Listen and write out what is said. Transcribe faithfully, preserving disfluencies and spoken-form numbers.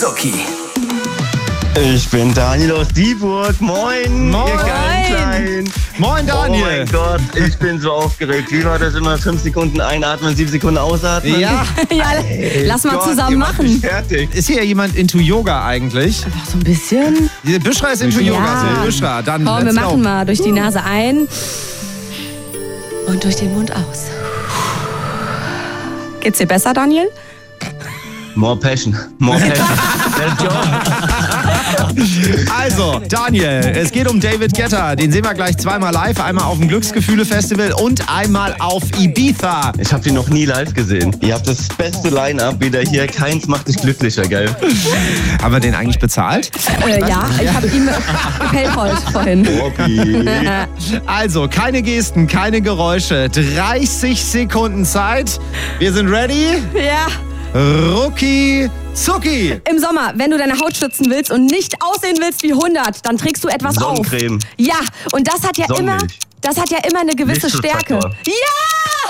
Zucki. Ich bin Daniel aus Dieburg. Moin, Moin. ihr ganz Kleinen. Moin, Daniel. Oh mein Gott, ich bin so aufgeregt. Wie war das immer? Fünf Sekunden einatmen, sieben Sekunden ausatmen? Ja, Ja, lass mal Gott, zusammen ihr macht mich machen. fertig. ist hier jemand into Yoga eigentlich? So ein bisschen. Die Büschra ist into Ja. Yoga. So, Büschra, dann Komm, wir let's machen go. mal durch die Nase ein und durch den Mund aus. Geht's dir besser, Daniel? More passion, more passion. Let's go. Also, Daniel, es geht um David Guetta. Den sehen wir gleich zweimal live. Einmal auf dem Glücksgefühle-Festival und einmal auf Ibiza. Ich habe ihn noch nie live gesehen. Ihr habt das beste Line-Up wieder hier. Keins macht dich glücklicher, gell? Haben wir den eigentlich bezahlt? Äh, ja, ich habe ihm Paypal vorhin. Bobby. Also, keine Gesten, keine Geräusche. dreißig Sekunden Zeit. Wir sind ready. Ja. Rucki Zucki. Im Sommer, wenn du deine Haut schützen willst und nicht aussehen willst wie hundert, dann trägst du etwas auf. Sonnencreme. Ja, und das hat ja immer, Sonnenmilch. das hat ja immer eine gewisse Stärke. Lichtschutzfaktor. Ja!